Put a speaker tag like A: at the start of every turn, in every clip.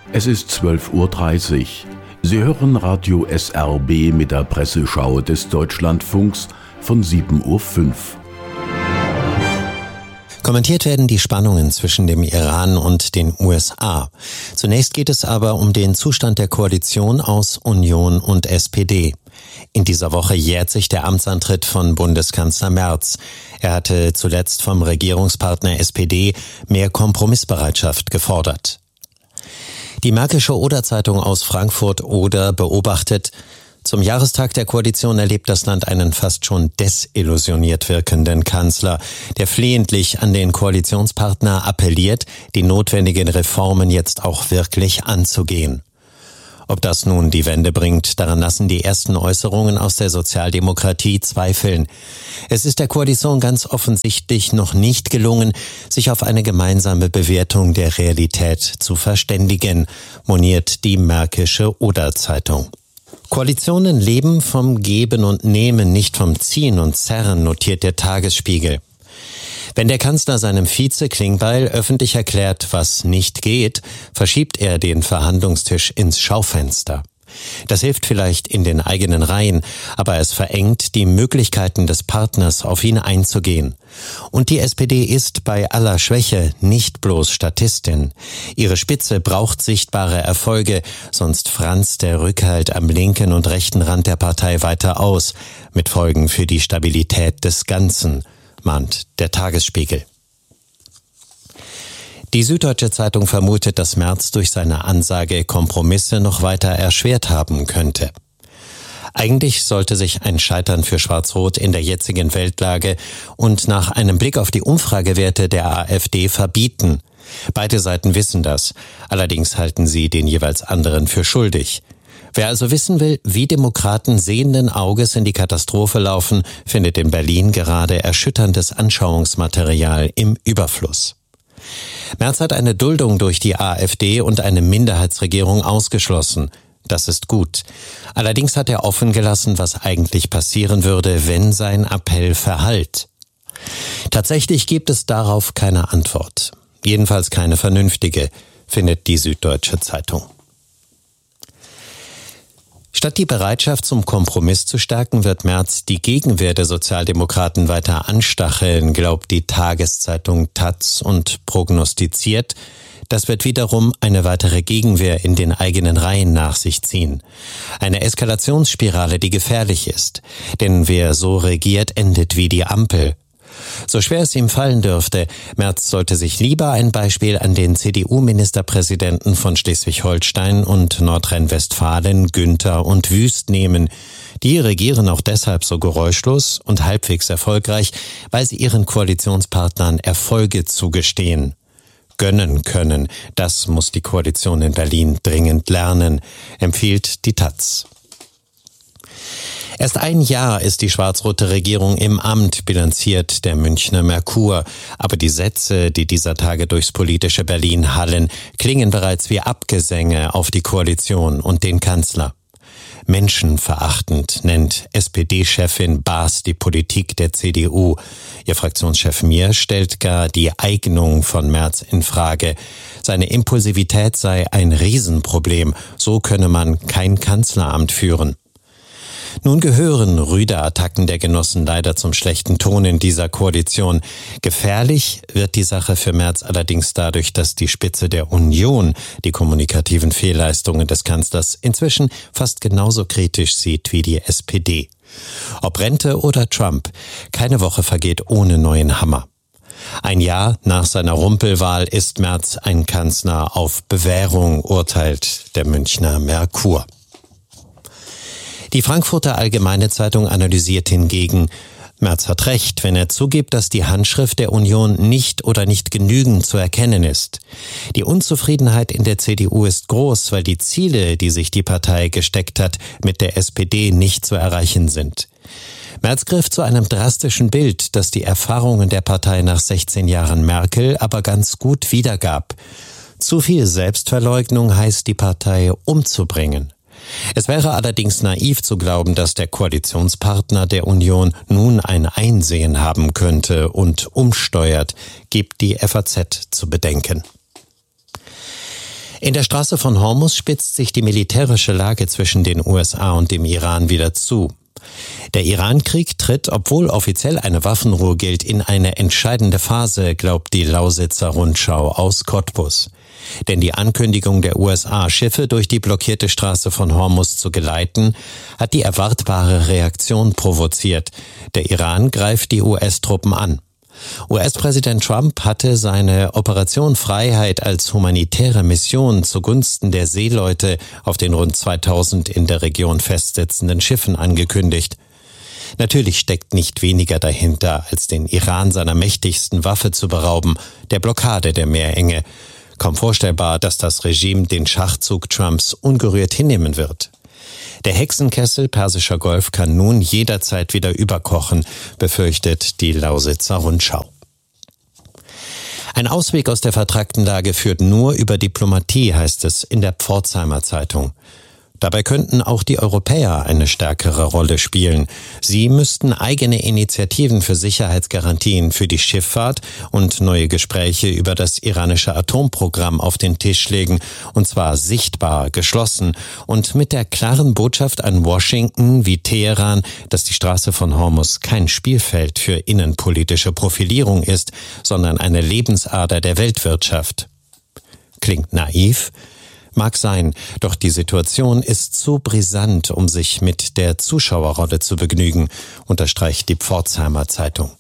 A: Es ist 12:30 Uhr. Sie hören Radio SRB mit der Presseschau des Deutschlandfunks von 7:05 Uhr.
B: Kommentiert werden die Spannungen zwischen dem Iran und den USA. Zunächst geht es aber um den Zustand der Koalition aus Union und SPD. In dieser Woche jährt sich der Amtsantritt von Bundeskanzler Merz. Er hatte zuletzt vom Regierungspartner SPD mehr Kompromissbereitschaft gefordert. Die Märkische Oder-Zeitung aus Frankfurt-Oder beobachtet: Zum Jahrestag der Koalition erlebt das Land einen fast schon desillusioniert wirkenden Kanzler, der flehentlich an den Koalitionspartner appelliert, die notwendigen Reformen jetzt auch wirklich anzugehen. Ob das nun die Wende bringt, daran lassen die ersten Äußerungen aus der Sozialdemokratie zweifeln. Es ist der Koalition ganz offensichtlich noch nicht gelungen, sich auf eine gemeinsame Bewertung der Realität zu verständigen, moniert die Märkische Oder-Zeitung. Koalitionen leben vom Geben und Nehmen, nicht vom Ziehen und Zerren, notiert der Tagesspiegel. Wenn der Kanzler seinem Vize Klingbeil öffentlich erklärt, was nicht geht, verschiebt er den Verhandlungstisch ins Schaufenster. Das hilft vielleicht in den eigenen Reihen, aber es verengt die Möglichkeiten des Partners, auf ihn einzugehen. Und die SPD ist bei aller Schwäche nicht bloß Statistin. Ihre Spitze braucht sichtbare Erfolge, sonst franzt der Rückhalt am linken und rechten Rand der Partei weiter aus, mit Folgen für die Stabilität des Ganzen, mahnt der Tagesspiegel. Die Süddeutsche Zeitung vermutet, dass Merz durch seine Ansage Kompromisse noch weiter erschwert haben könnte. Eigentlich sollte sich ein Scheitern für Schwarz-Rot in der jetzigen Weltlage und nach einem Blick auf die Umfragewerte der AfD verbieten. Beide Seiten wissen das, allerdings halten sie den jeweils anderen für schuldig. Wer also wissen will, wie Demokraten sehenden Auges in die Katastrophe laufen, findet in Berlin gerade erschütterndes Anschauungsmaterial im Überfluss. Merz hat eine Duldung durch die AfD und eine Minderheitsregierung ausgeschlossen. Das ist gut. Allerdings hat er offen gelassen, was eigentlich passieren würde, wenn sein Appell verhallt. Tatsächlich gibt es darauf keine Antwort. Jedenfalls keine vernünftige, findet die Süddeutsche Zeitung. Statt die Bereitschaft zum Kompromiss zu stärken, wird Merz die Gegenwehr der Sozialdemokraten weiter anstacheln, glaubt die Tageszeitung taz und prognostiziert, das wird wiederum eine weitere Gegenwehr in den eigenen Reihen nach sich ziehen. Eine Eskalationsspirale, die gefährlich ist. Denn wer so regiert, endet wie die Ampel. So schwer es ihm fallen dürfte, Merz sollte sich lieber ein Beispiel an den CDU-Ministerpräsidenten von Schleswig-Holstein und Nordrhein-Westfalen, Günther und Wüst, nehmen. Die regieren auch deshalb so geräuschlos und halbwegs erfolgreich, weil sie ihren Koalitionspartnern Erfolge zugestehen. Gönnen können, das muss die Koalition in Berlin dringend lernen, empfiehlt die taz. Erst ein Jahr ist die schwarz-rote Regierung im Amt, bilanziert der Münchner Merkur. Aber die Sätze, die dieser Tage durchs politische Berlin hallen, klingen bereits wie Abgesänge auf die Koalition und den Kanzler. Menschenverachtend nennt SPD-Chefin Baas die Politik der CDU. Ihr Fraktionschef Mier stellt gar die Eignung von Merz in Frage. Seine Impulsivität sei ein Riesenproblem. So könne man kein Kanzleramt führen. Nun gehören rüde Attacken der Genossen leider zum schlechten Ton in dieser Koalition. Gefährlich wird die Sache für Merz allerdings dadurch, dass die Spitze der Union die kommunikativen Fehlleistungen des Kanzlers inzwischen fast genauso kritisch sieht wie die SPD. Ob Rente oder Trump, keine Woche vergeht ohne neuen Hammer. Ein Jahr nach seiner Rumpelwahl ist Merz ein Kanzler auf Bewährung, urteilt der Münchner Merkur. Die Frankfurter Allgemeine Zeitung analysiert hingegen: Merz hat recht, wenn er zugibt, dass die Handschrift der Union nicht oder nicht genügend zu erkennen ist. Die Unzufriedenheit in der CDU ist groß, weil die Ziele, die sich die Partei gesteckt hat, mit der SPD nicht zu erreichen sind. Merz griff zu einem drastischen Bild, das die Erfahrungen der Partei nach 16 Jahren Merkel aber ganz gut wiedergab. Zu viel Selbstverleugnung heißt, die Partei umzubringen. Es wäre allerdings naiv zu glauben, dass der Koalitionspartner der Union nun ein Einsehen haben könnte und umsteuert, gibt die FAZ zu bedenken. In der Straße von Hormuz spitzt sich die militärische Lage zwischen den USA und dem Iran wieder zu. Der Iran-Krieg tritt, obwohl offiziell eine Waffenruhe gilt, in eine entscheidende Phase, glaubt die Lausitzer Rundschau aus Cottbus. Denn die Ankündigung der USA, Schiffe durch die blockierte Straße von Hormuz zu geleiten, hat die erwartbare Reaktion provoziert. Der Iran greift die US-Truppen an. US-Präsident Trump hatte seine Operation Freiheit als humanitäre Mission zugunsten der Seeleute auf den rund 2000 in der Region festsitzenden Schiffen angekündigt. Natürlich steckt nicht weniger dahinter, als den Iran seiner mächtigsten Waffe zu berauben, der Blockade der Meerenge. Kaum vorstellbar, dass das Regime den Schachzug Trumps ungerührt hinnehmen wird. Der Hexenkessel Persischer Golf kann nun jederzeit wieder überkochen, befürchtet die Lausitzer Rundschau. Ein Ausweg aus der vertrackten Lage führt nur über Diplomatie, heißt es in der Pforzheimer Zeitung. Dabei könnten auch die Europäer eine stärkere Rolle spielen. Sie müssten eigene Initiativen für Sicherheitsgarantien für die Schifffahrt und neue Gespräche über das iranische Atomprogramm auf den Tisch legen, und zwar sichtbar, geschlossen und mit der klaren Botschaft an Washington wie Teheran, dass die Straße von Hormuz kein Spielfeld für innenpolitische Profilierung ist, sondern eine Lebensader der Weltwirtschaft. Klingt naiv? Mag sein, doch die Situation ist zu brisant, um sich mit der Zuschauerrolle zu begnügen, unterstreicht die Pforzheimer Zeitung.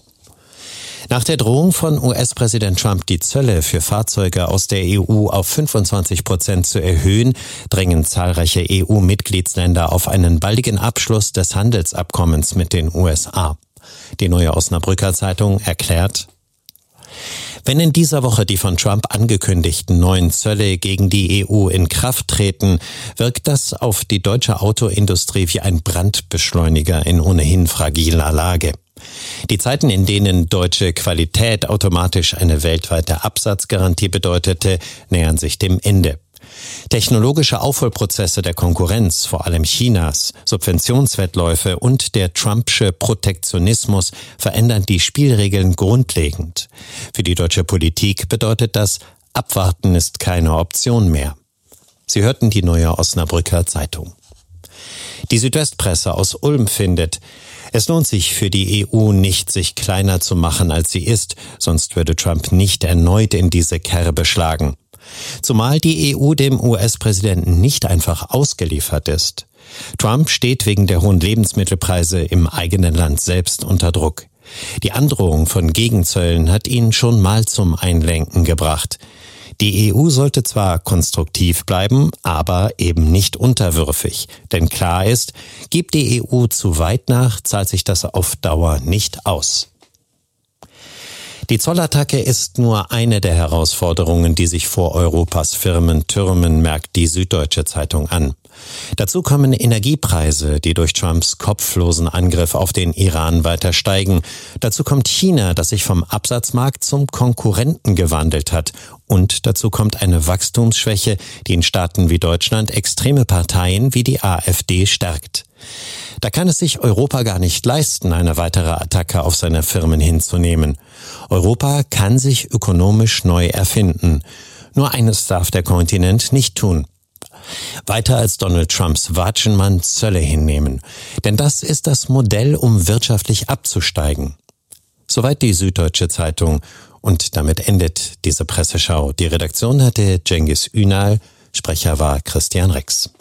B: Nach der Drohung von US-Präsident Trump, die Zölle für Fahrzeuge aus der EU auf 25% zu erhöhen, drängen zahlreiche EU-Mitgliedsländer auf einen baldigen Abschluss des Handelsabkommens mit den USA. Die Neue Osnabrücker Zeitung erklärt: Wenn in dieser Woche die von Trump angekündigten neuen Zölle gegen die EU in Kraft treten, wirkt das auf die deutsche Autoindustrie wie ein Brandbeschleuniger in ohnehin fragiler Lage. Die Zeiten, in denen deutsche Qualität automatisch eine weltweite Absatzgarantie bedeutete, nähern sich dem Ende. Technologische Aufholprozesse der Konkurrenz, vor allem Chinas, Subventionswettläufe und der Trumpsche Protektionismus verändern die Spielregeln grundlegend. Für die deutsche Politik bedeutet das, Abwarten ist keine Option mehr. Sie hörten die Neue Osnabrücker Zeitung. Die Südwestpresse aus Ulm findet: Es lohnt sich für die EU nicht, sich kleiner zu machen, als sie ist, sonst würde Trump nicht erneut in diese Kerbe schlagen. Zumal die EU dem US-Präsidenten nicht einfach ausgeliefert ist. Trump steht wegen der hohen Lebensmittelpreise im eigenen Land selbst unter Druck. Die Androhung von Gegenzöllen hat ihn schon mal zum Einlenken gebracht. Die EU sollte zwar konstruktiv bleiben, aber eben nicht unterwürfig. Denn klar ist, gibt die EU zu weit nach, zahlt sich das auf Dauer nicht aus. Die Zollattacke ist nur eine der Herausforderungen, die sich vor Europas Firmen türmen, merkt die Süddeutsche Zeitung an. Dazu kommen Energiepreise, die durch Trumps kopflosen Angriff auf den Iran weiter steigen. Dazu kommt China, das sich vom Absatzmarkt zum Konkurrenten gewandelt hat. Und dazu kommt eine Wachstumsschwäche, die in Staaten wie Deutschland extreme Parteien wie die AfD stärkt. Da kann es sich Europa gar nicht leisten, eine weitere Attacke auf seine Firmen hinzunehmen. Europa kann sich ökonomisch neu erfinden. Nur eines darf der Kontinent nicht tun: weiter als Donald Trumps Watschenmann Zölle hinnehmen. Denn das ist das Modell, um wirtschaftlich abzusteigen. Soweit die Süddeutsche Zeitung. Und damit endet diese Presseschau. Die Redaktion hatte Cengiz Ünal, Sprecher war Christian Rex.